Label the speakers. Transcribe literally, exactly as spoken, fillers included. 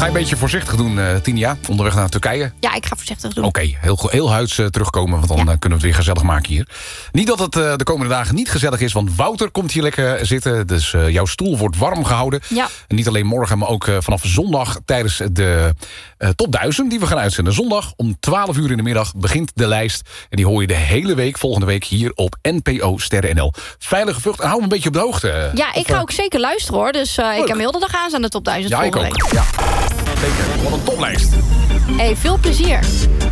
Speaker 1: Ga je een beetje voorzichtig doen, uh, Tinia, onderweg naar Turkije?
Speaker 2: Ja, ik ga voorzichtig doen.
Speaker 1: Oké, okay, heel, heel huids uh, terugkomen, want dan ja. uh, kunnen we het weer gezellig maken hier. Niet dat het uh, de komende dagen niet gezellig is, want Wouter komt hier lekker zitten. Dus uh, jouw stoel wordt warm gehouden.
Speaker 2: Ja.
Speaker 1: En niet alleen morgen, maar ook uh, vanaf zondag tijdens de uh, top duizend die we gaan uitzenden. Zondag om twaalf uur in de middag begint de lijst. En die hoor je de hele week, volgende week hier op N P O Sterren N L. Veilige vlucht en hou me een beetje op de hoogte.
Speaker 2: Ja, ik
Speaker 1: of,
Speaker 2: ga ook zeker luisteren hoor. Dus uh, ik heb heel de dag aan aan de top duizend
Speaker 1: ja,
Speaker 2: volgende
Speaker 1: ik ook.
Speaker 2: week.
Speaker 1: Ja, zeker. Wat een toplijst.
Speaker 2: Hey, veel plezier.